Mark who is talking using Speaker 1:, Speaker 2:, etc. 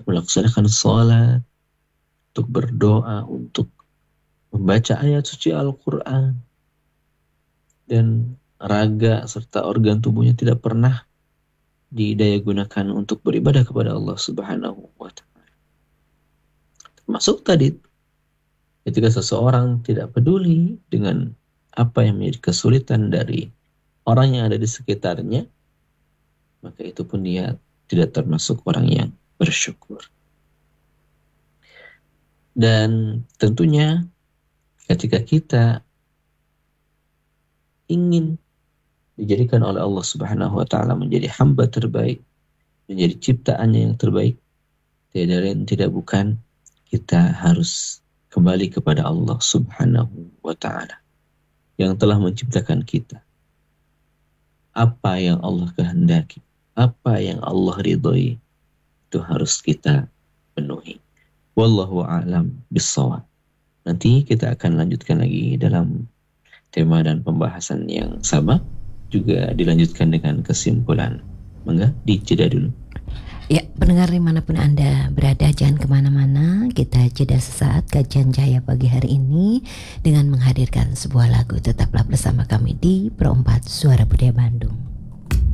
Speaker 1: melaksanakan sholat, untuk berdoa, untuk membaca ayat suci Al-Quran, dan raga serta organ tubuhnya tidak pernah didaya gunakan untuk beribadah kepada Allah Subhanahu wa Ta'ala. Termasuk tadi, ketika seseorang tidak peduli dengan apa yang menjadi kesulitan dari orang yang ada di sekitarnya, maka itu pun dia tidak termasuk orang yang bersyukur. Dan tentunya ketika kita ingin dijadikan oleh Allah Subhanahu wa Ta'ala menjadi hamba terbaik, menjadi ciptaannya yang terbaik, tidak lain tidak bukan kita harus kembali kepada Allah Subhanahu wa Ta'ala yang telah menciptakan kita. Apa yang Allah kehendaki, apa yang Allah ridhoi, itu harus kita penuhi. Wallahu a'lam bissawab. Nanti kita akan lanjutkan lagi dalam tema dan pembahasan yang sama, juga dilanjutkan dengan kesimpulan. Mangga dijeda dulu.
Speaker 2: Ya, pendengar dimanapun Anda berada, jangan kemana-mana. Kita jeda sesaat kajian Cahaya Pagi hari ini dengan menghadirkan sebuah lagu. Tetaplah bersama kami di Pro 4 Suara Budaya Bandung.